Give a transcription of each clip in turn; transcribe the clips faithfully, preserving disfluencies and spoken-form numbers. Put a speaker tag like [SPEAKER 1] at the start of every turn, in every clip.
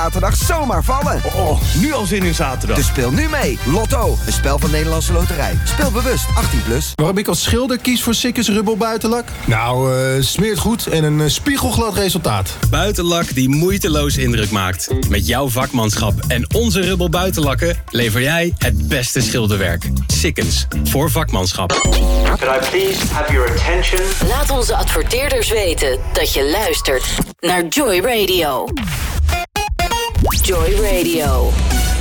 [SPEAKER 1] Zaterdag zomaar vallen.
[SPEAKER 2] Oh, nu al zin in zaterdag.
[SPEAKER 1] Dus speel nu mee. Lotto, een spel van Nederlandse Loterij. Speel bewust, achttien plus.
[SPEAKER 3] Waarom ik als schilder kies voor Sikkes Rubbel Buitenlak? Nou, uh, smeert goed en een uh, spiegelglad resultaat.
[SPEAKER 4] Buitenlak die moeiteloos indruk maakt. Met jouw vakmanschap en onze Rubbel Buitenlakken lever jij het beste schilderwerk. Sikkens, voor vakmanschap.
[SPEAKER 5] Could I please have your attention?
[SPEAKER 6] Laat onze adverteerders weten dat je luistert naar Joy Radio. Joy Radio.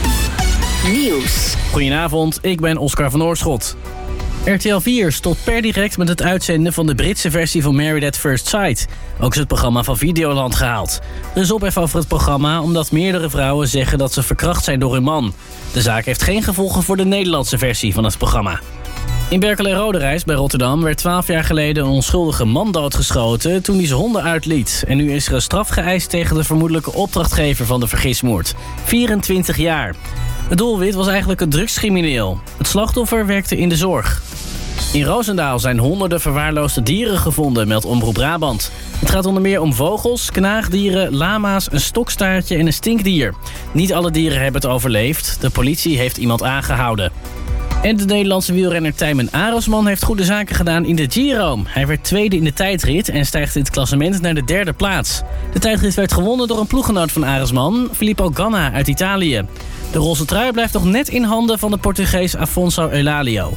[SPEAKER 6] Nieuws.
[SPEAKER 7] Goedenavond, ik ben Oscar van Oorschot. R T L vier stopt per direct met het uitzenden van de Britse versie van Married at First Sight. Ook is het programma van Videoland gehaald. Er is ophef over het programma omdat meerdere vrouwen zeggen dat ze verkracht zijn door hun man. De zaak heeft geen gevolgen voor de Nederlandse versie van het programma. In Berkel en Roderijs bij Rotterdam werd twaalf jaar geleden een onschuldige man doodgeschoten toen hij zijn honden uitliet. En nu is er een straf geëist tegen de vermoedelijke opdrachtgever van de vergismoord. vierentwintig jaar. Het doelwit was eigenlijk een drugscrimineel. Het slachtoffer werkte in de zorg. In Roosendaal zijn honderden verwaarloosde dieren gevonden, meldt Omroep Brabant. Het gaat onder meer om vogels, knaagdieren, lama's, een stokstaartje en een stinkdier. Niet alle dieren hebben het overleefd. De politie heeft iemand aangehouden. En de Nederlandse wielrenner Tijmen Arensman heeft goede zaken gedaan in de Giro. Hij werd tweede in de tijdrit en stijgt in het klassement naar de derde plaats. De tijdrit werd gewonnen door een ploeggenoot van Arensman, Filippo Ganna uit Italië. De roze trui blijft nog net in handen van de Portugees Afonso Eulalio.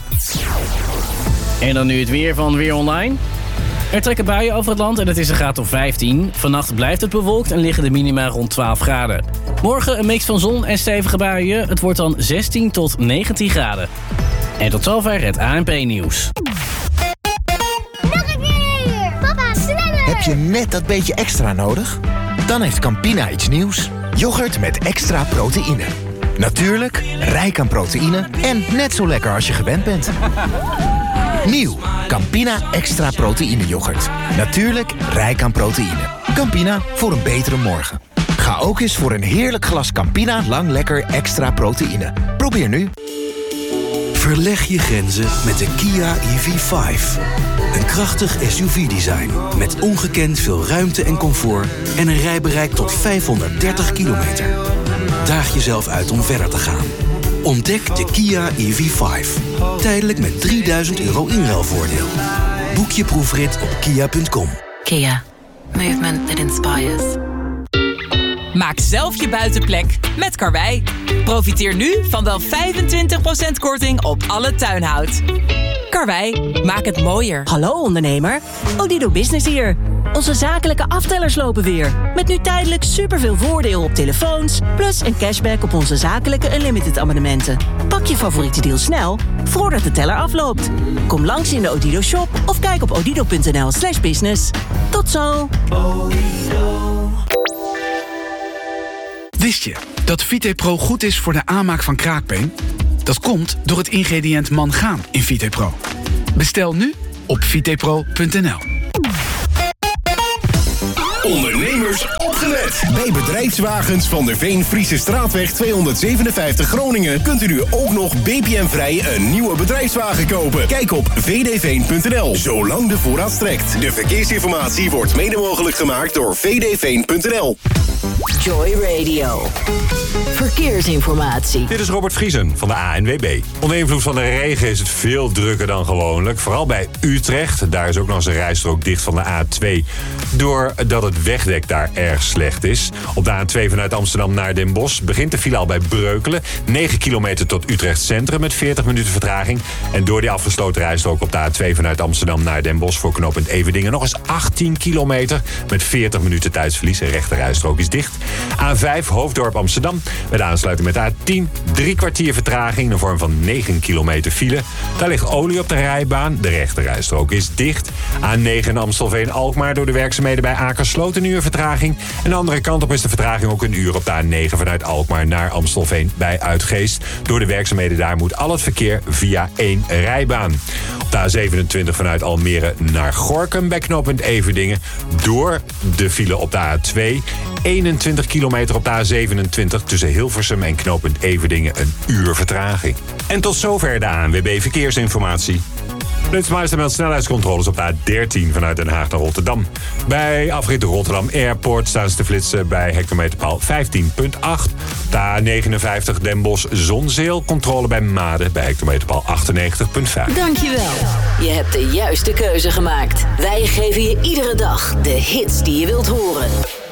[SPEAKER 7] En dan nu het weer van Weer Online. Er trekken buien over het land en het is een graad of vijftien. Vannacht blijft het bewolkt en liggen de minima rond twaalf graden. Morgen een mix van zon en stevige buien. Het wordt dan zestien tot negentien graden. En tot zover het A N P-nieuws.
[SPEAKER 8] Nog een keer! Papa, sneller!
[SPEAKER 9] Heb je net dat beetje extra nodig? Dan heeft Campina iets nieuws. Yoghurt met extra proteïne. Natuurlijk, rijk aan proteïne en net zo lekker als je gewend bent. Nieuw, Campina extra proteïne yoghurt. Natuurlijk, rijk aan proteïne. Campina, voor een betere morgen. Ga ook eens voor een heerlijk glas Campina lang lekker extra proteïne. Probeer nu.
[SPEAKER 10] Verleg je grenzen met de Kia E V vijf. Een krachtig S U V-design met ongekend veel ruimte en comfort en een rijbereik tot vijfhonderddertig kilometer. Daag jezelf uit om verder te gaan. Ontdek de Kia E V vijf. Tijdelijk met drieduizend euro inruilvoordeel. Boek je proefrit op kia punt com.
[SPEAKER 6] Kia. Movement that inspires.
[SPEAKER 11] Maak zelf je buitenplek met Karwei. Profiteer nu van wel vijfentwintig procent korting op alle tuinhout. Karwei, maak het mooier.
[SPEAKER 12] Hallo ondernemer, Odido Business hier. Onze zakelijke aftellers lopen weer. Met nu tijdelijk superveel voordeel op telefoons... plus een cashback op onze zakelijke Unlimited abonnementen. Pak je favoriete deal snel, voordat de teller afloopt. Kom langs in de Odido shop of kijk op odido punt n l slash business. Tot zo!
[SPEAKER 13] Wist je dat VitePro goed is voor de aanmaak van kraakbeen? Dat komt door het ingrediënt mangaan in VitePro. Bestel nu op vitepro punt n l.
[SPEAKER 2] Ondernemers opgelet! Bij Bedrijfswagens van der Veen Friese Straatweg tweehonderdzevenenvijftig Groningen kunt u nu ook nog B P M-vrij een nieuwe bedrijfswagen kopen. Kijk op v d veen punt n l, zolang de voorraad strekt. De verkeersinformatie wordt mede mogelijk gemaakt door v d veen punt n l.
[SPEAKER 6] Joy Radio. Verkeersinformatie.
[SPEAKER 14] Dit is Robert Vriesen van de A N W B. Onder invloed van de regen is het veel drukker dan gewoonlijk. Vooral bij Utrecht. Daar is ook nog eens een rijstrook dicht van de A twee. Doordat het wegdek daar erg slecht is. Op de A twee vanuit Amsterdam naar Den Bosch begint de file al bij Breukelen. negen kilometer tot Utrecht Centrum met veertig minuten vertraging. En door die afgesloten rijstrook op de A twee vanuit Amsterdam naar Den Bosch voor knooppunt Everdingen nog eens achttien kilometer met veertig minuten tijdsverlies. De rechte rijstrook is dicht. A vijf Hoofddorp Amsterdam. Bij de aansluiting met A tien drie kwartier vertraging in de vorm van negen kilometer file. Daar ligt olie op de rijbaan. De rechte rijstrook is dicht. A negen Amstelveen-Alkmaar door de werkzaamheden bij Akersloot een uur vertraging. En de andere kant op is de vertraging ook een uur op de A negen vanuit Alkmaar naar Amstelveen bij Uitgeest. Door de werkzaamheden daar moet al het verkeer via één rijbaan. Op de A zevenentwintig vanuit Almere naar Gorinchem bij knooppunt Everdingen. Door de file op de A twee. eenentwintig kilometer op de A zevenentwintig tussen Hilversum en knooppunt Everdingen een uur vertraging. En tot zover de A N W B Verkeersinformatie. Flitsmeister meldt snelheidscontroles op de A dertien vanuit Den Haag naar Rotterdam. Bij afrit Rotterdam Airport staan ze te flitsen bij hectometerpaal vijftien komma acht. De A negenenvijftig Den Bosch Zonzeel. Controle bij Maden bij hectometerpaal achtennegentig komma vijf.
[SPEAKER 6] Dankjewel. Je hebt de juiste keuze gemaakt. Wij geven je iedere dag de hits die je wilt horen.